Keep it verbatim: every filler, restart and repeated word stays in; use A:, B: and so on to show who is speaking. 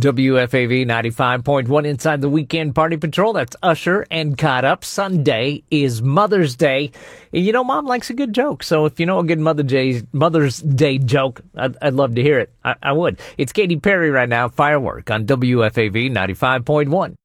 A: W F A V ninety-five point one inside the Weekend Party Patrol. That's Usher and Caught Up. Sunday is Mother's Day. And you know, Mom likes a good joke. So if you know a good Mother Day, Mother's Day joke, I'd, I'd love to hear it. I, I would. It's Katy Perry right now, Firework on W F A V ninety-five point one.